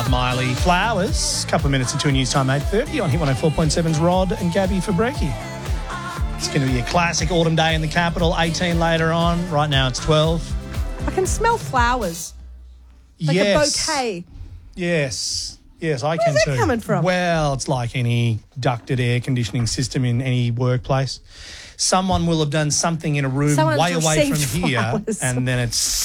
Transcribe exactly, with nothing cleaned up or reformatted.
Miley. Flowers, a couple of minutes until news time, eight thirty on Hit one oh four point seven's Rod and Gabby Fabricki. It's going to be a classic autumn day in the capital, eighteen later on. Right now it's twelve. I can smell flowers. Like yes. a bouquet. Yes. Yes, I Where's can that too. coming from? Well, it's like any ducted air conditioning system in any workplace. Someone will have done something in a room Someone's way away from received here, flowers. and then it's